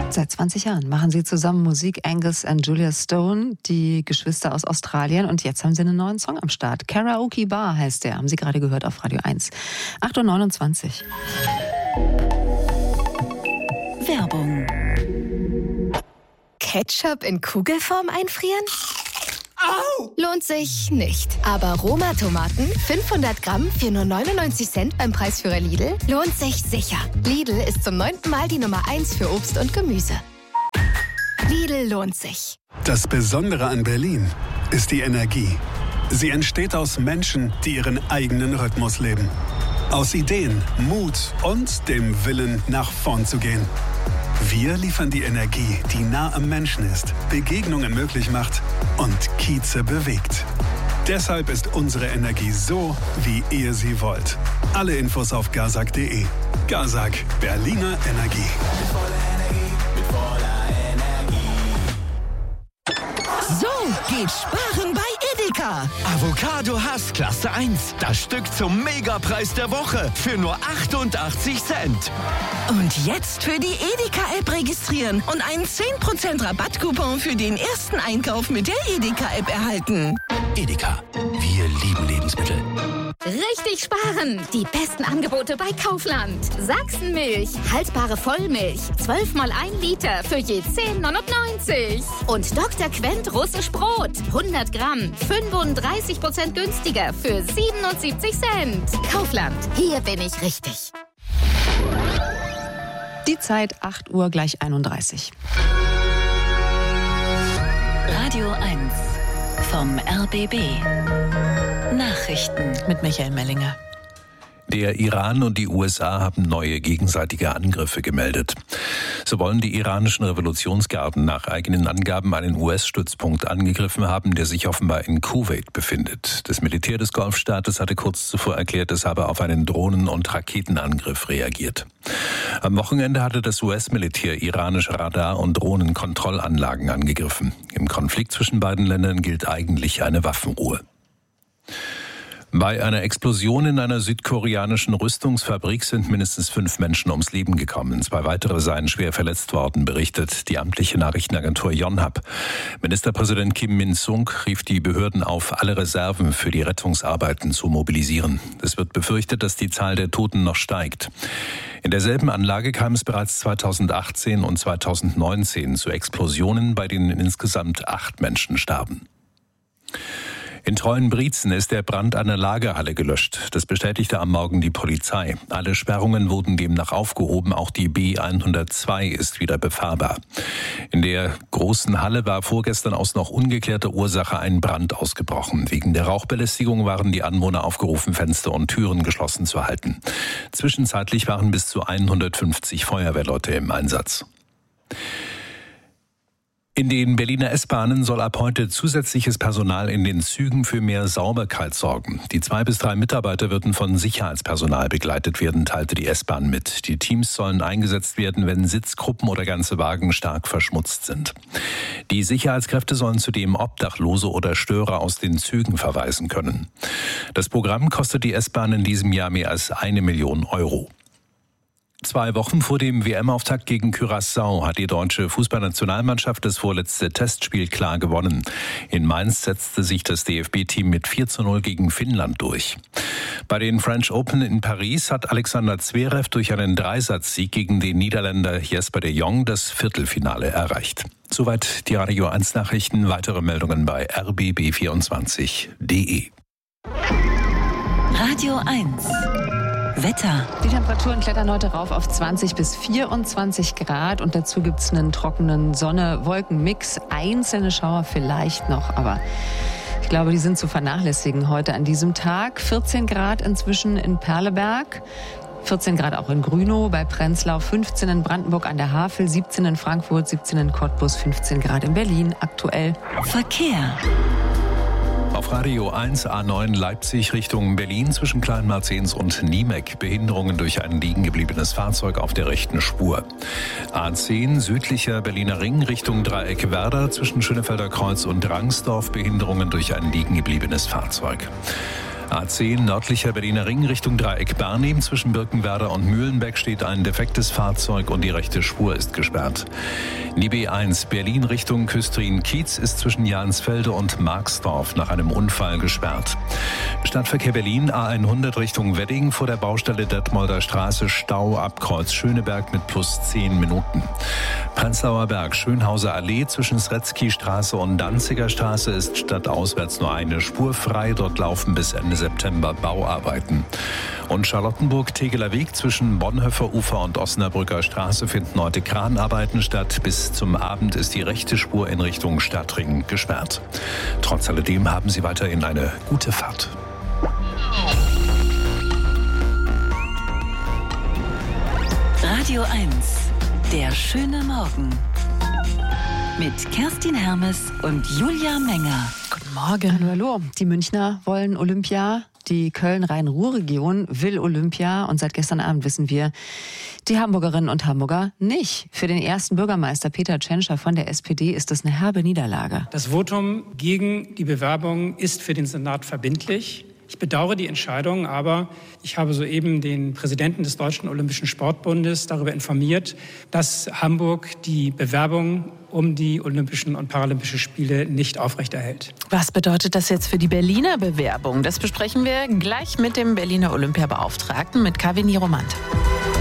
Seit 20 Jahren machen sie zusammen Musik, Angus und Julia Stone, die Geschwister aus Australien. Und jetzt haben sie einen neuen Song am Start. Karaoke Bar heißt der, haben Sie gerade gehört auf Radio 1. 8:29 Uhr. Werbung. Ketchup in Kugelform einfrieren? Au! Lohnt sich nicht. Aber Roma-Tomaten, 500 Gramm für nur 99 Cent beim Preisführer Lidl, lohnt sich sicher. Lidl ist zum 9. Mal die Nummer 1 für Obst und Gemüse. Lidl lohnt sich. Das Besondere an Berlin ist die Energie. Sie entsteht aus Menschen, die ihren eigenen Rhythmus leben. Aus Ideen, Mut und dem Willen, nach vorn zu gehen. Wir liefern die Energie, die nah am Menschen ist, Begegnungen möglich macht und Kieze bewegt. Deshalb ist unsere Energie so, wie ihr sie wollt. Alle Infos auf gazak.de. Gazak, Berliner Energie. So geht Sparen bei Edeka. Avocado Hass Klasse 1. Das Stück zum Megapreis der Woche für nur 88 Cent. Und jetzt für die Edeka-App registrieren und einen 10% Rabattcoupon für den ersten Einkauf mit der Edeka-App erhalten. Edeka, wir lieben Lebensmittel. Richtig sparen! Die besten Angebote bei Kaufland. Sachsenmilch, haltbare Vollmilch, 12 mal 1 Liter für je 10,99. Und Dr. Quent russisch Brot, 100 Gramm, 35% günstiger für 77 Cent. Kaufland, hier bin ich richtig. Die Zeit 8 Uhr gleich 31. Radio 1 vom RBB. Nachrichten mit Michael Mellinger. Der Iran und die USA haben neue gegenseitige Angriffe gemeldet. So wollen die iranischen Revolutionsgarden nach eigenen Angaben einen US-Stützpunkt angegriffen haben, der sich offenbar in Kuwait befindet. Das Militär des Golfstaates hatte kurz zuvor erklärt, es habe auf einen Drohnen- und Raketenangriff reagiert. Am Wochenende hatte das US-Militär iranische Radar- und Drohnenkontrollanlagen angegriffen. Im Konflikt zwischen beiden Ländern gilt eigentlich eine Waffenruhe. Bei einer Explosion in einer südkoreanischen Rüstungsfabrik sind mindestens 5 Menschen ums Leben gekommen. 2 weitere seien schwer verletzt worden, berichtet die amtliche Nachrichtenagentur Yonhap. Ministerpräsident Kim Min-sung rief die Behörden auf, alle Reserven für die Rettungsarbeiten zu mobilisieren. Es wird befürchtet, dass die Zahl der Toten noch steigt. In derselben Anlage kam es bereits 2018 und 2019 zu Explosionen, bei denen insgesamt 8 Menschen starben. In Treuenbrietzen ist der Brand einer Lagerhalle gelöscht. Das bestätigte am Morgen die Polizei. Alle Sperrungen wurden demnach aufgehoben. Auch die B102 ist wieder befahrbar. In der großen Halle war vorgestern aus noch ungeklärter Ursache ein Brand ausgebrochen. Wegen der Rauchbelästigung waren die Anwohner aufgerufen, Fenster und Türen geschlossen zu halten. Zwischenzeitlich waren bis zu 150 Feuerwehrleute im Einsatz. In den Berliner S-Bahnen soll ab heute zusätzliches Personal in den Zügen für mehr Sauberkeit sorgen. Die 2 bis 3 Mitarbeiter würden von Sicherheitspersonal begleitet werden, teilte die S-Bahn mit. Die Teams sollen eingesetzt werden, wenn Sitzgruppen oder ganze Wagen stark verschmutzt sind. Die Sicherheitskräfte sollen zudem Obdachlose oder Störer aus den Zügen verweisen können. Das Programm kostet die S-Bahn in diesem Jahr mehr als 1 Million Euro. 2 Wochen vor dem WM-Auftakt gegen Curaçao hat die deutsche Fußballnationalmannschaft das vorletzte Testspiel klar gewonnen. In Mainz setzte sich das DFB-Team mit 4:0 gegen Finnland durch. Bei den French Open in Paris hat Alexander Zverev durch einen Dreisatzsieg gegen den Niederländer Jesper de Jong das Viertelfinale erreicht. Soweit die Radio 1 Nachrichten. Weitere Meldungen bei rbb24.de. Radio 1 Wetter. Die Temperaturen klettern heute rauf auf 20 bis 24 Grad und dazu gibt es einen trockenen Sonne-Wolken-Mix. Einzelne Schauer vielleicht noch, aber ich glaube, die sind zu vernachlässigen heute an diesem Tag. 14 Grad inzwischen in Perleberg. 14 Grad auch in Grünow, bei Prenzlau 15 in Brandenburg an der Havel, 17 in Frankfurt, 17 in Cottbus, 15 Grad in Berlin aktuell. Verkehr. Auf Radio 1 A9 Leipzig Richtung Berlin zwischen Kleinmarzens und Niemek. Behinderungen durch ein liegen gebliebenes Fahrzeug auf der rechten Spur. A10 südlicher Berliner Ring Richtung Dreieck Werder zwischen Schönefelder Kreuz und Rangsdorf. Behinderungen durch ein liegen gebliebenes Fahrzeug. A10 nördlicher Berliner Ring Richtung Dreieck Barnim. Zwischen Birkenwerder und Mühlenbeck steht ein defektes Fahrzeug und die rechte Spur ist gesperrt. Die B1 Berlin Richtung Küstrin-Kiez ist zwischen Jansfelde und Marxdorf nach einem Unfall gesperrt. Stadtverkehr Berlin A100 Richtung Wedding vor der Baustelle Detmolder Straße Stau ab Kreuz Schöneberg mit plus 10 Minuten. Prenzlauer Berg Schönhauser Allee zwischen Sretzky-Straße und Danziger Straße ist stadtauswärts nur eine Spur frei. Dort laufen bis Ende September Bauarbeiten. Und Charlottenburg-Tegeler Weg zwischen Bonhoeffer Ufer und Osnabrücker Straße finden heute Kranarbeiten statt. Bis zum Abend ist die rechte Spur in Richtung Stadtring gesperrt. Trotz alledem haben Sie weiterhin eine gute Fahrt. Radio 1, der schöne Morgen. Mit Kerstin Hermes und Julia Menger. Guten Morgen. Hallo. Die Münchner wollen Olympia. Die Köln-Rhein-Ruhr-Region will Olympia. Und seit gestern Abend wissen wir, die Hamburgerinnen und Hamburger nicht. Für den ersten Bürgermeister Peter Tschentscher von der SPD ist das eine herbe Niederlage. Das Votum gegen die Bewerbung ist für den Senat verbindlich. Ich bedauere die Entscheidung, aber ich habe soeben den Präsidenten des Deutschen Olympischen Sportbundes darüber informiert, dass Hamburg die Bewerbung um die Olympischen und Paralympischen Spiele nicht aufrechterhält. Was bedeutet das jetzt für die Berliner Bewerbung? Das besprechen wir gleich mit dem Berliner Olympiabeauftragten, mit Kaveh Niromand.